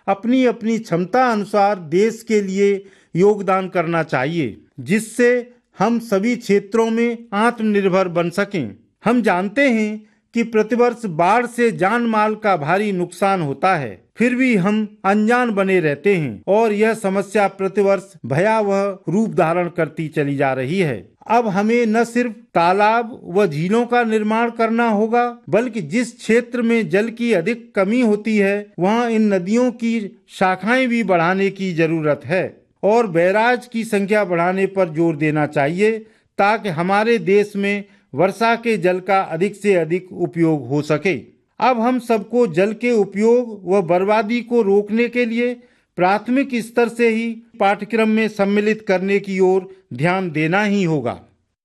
अपनी अपनी क्षमता अनुसार देश के लिए योगदान करना चाहिए, जिससे हम सभी क्षेत्रों में आत्मनिर्भर बन सकें। हम जानते हैं कि प्रतिवर्ष बाढ़ से जान माल का भारी नुकसान होता है, फिर भी हम अनजान बने रहते हैं और यह समस्या प्रतिवर्ष भयावह रूप धारण करती चली जा रही है। अब हमें न सिर्फ तालाब व झीलों का निर्माण करना होगा, बल्कि जिस क्षेत्र में जल की अधिक कमी होती है वहां इन नदियों की शाखाएं भी बढ़ाने की जरूरत है और बैराज की संख्या बढ़ाने पर जोर देना चाहिए, ताकि हमारे देश में वर्षा के जल का अधिक से अधिक उपयोग हो सके। अब हम सबको जल के उपयोग व बर्बादी को रोकने के लिए प्राथमिक स्तर से ही पाठ्यक्रम में सम्मिलित करने की ओर ध्यान देना ही होगा।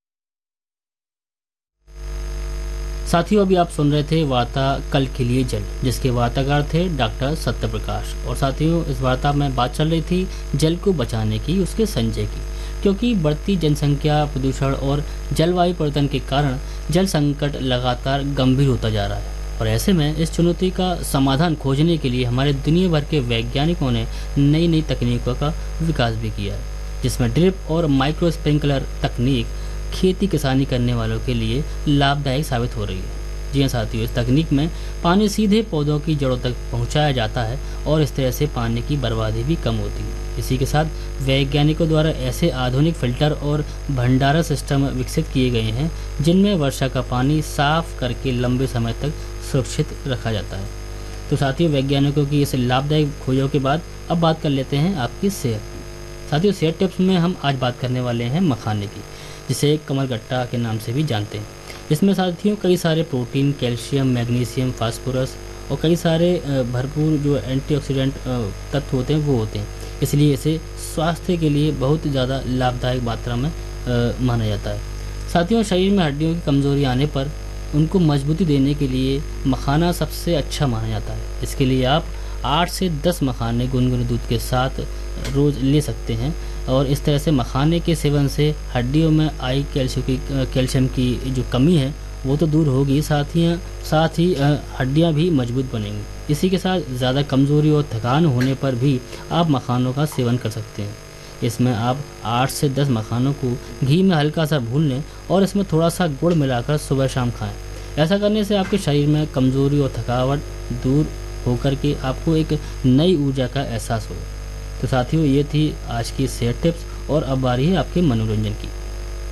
साथियों, अभी आप सुन रहे थे वार्ता कल के लिए जल, जिसके वार्ताकार थे डॉक्टर सत्यप्रकाश। और साथियों, इस वार्ता में बात चल रही थी जल को बचाने की, उसके संचय की, क्योंकि बढ़ती जनसंख्या, प्रदूषण और जलवायु परिवर्तन के कारण जल संकट लगातार गंभीर होता जा रहा है। और ऐसे में इस चुनौती का समाधान खोजने के लिए हमारे दुनिया भर के वैज्ञानिकों ने नई नई तकनीकों का विकास भी किया है, जिसमें ड्रिप और माइक्रो स्प्रिंकलर तकनीक खेती किसानी करने वालों के लिए लाभदायक साबित हो रही है। जी हाँ साथियों, इस तकनीक में पानी सीधे पौधों की जड़ों तक पहुंचाया जाता है और इस तरह से पानी की बर्बादी भी कम होती है। इसी के साथ वैज्ञानिकों द्वारा ऐसे आधुनिक फिल्टर और भंडारण सिस्टम विकसित किए गए हैं जिनमें वर्षा का पानी साफ करके लंबे समय तक सुरक्षित रखा जाता है। तो साथियों, वैज्ञानिकों की इस लाभदायक खोजों के बाद अब बात कर लेते हैं आपकी सेहत की। साथियों, सेहत टिप्स में हम आज बात करने वाले हैं मखाने की, जिसे कमरगट्टा के नाम से भी जानते हैं। इसमें साथियों कई सारे प्रोटीन, कैल्शियम, मैग्नीशियम, फास्फोरस और कई सारे भरपूर जो एंटीऑक्सीडेंट तत्व होते हैं वो होते हैं, इसलिए इसे स्वास्थ्य के लिए बहुत ज़्यादा लाभदायक मात्रा में माना जाता है। साथियों, शरीर में हड्डियों की कमजोरी आने पर उनको मजबूती देने के लिए मखाना सबसे अच्छा माना जाता है। इसके लिए आप 8 से 10 मखाने गुनगुने दूध के साथ रोज़ ले सकते हैं और इस तरह से मखाने के सेवन से हड्डियों में आई कैल्शियम की जो कमी है वो तो दूर होगी, साथ ही हड्डियां भी मजबूत बनेंगी। इसी के साथ ज़्यादा कमज़ोरी और थकान होने पर भी आप मखानों का सेवन कर सकते हैं। इसमें आप 8 से 10 मखानों को घी में हल्का सा भून लें और इसमें थोड़ा सा गुड़ मिलाकर सुबह शाम खाएं। ऐसा करने से आपके शरीर में कमज़ोरी और थकावट दूर होकर के आपको एक नई ऊर्जा का एहसास होगा। तो साथियों, ये थी आज की सेहत टिप्स और अब बारी है आपके मनोरंजन की।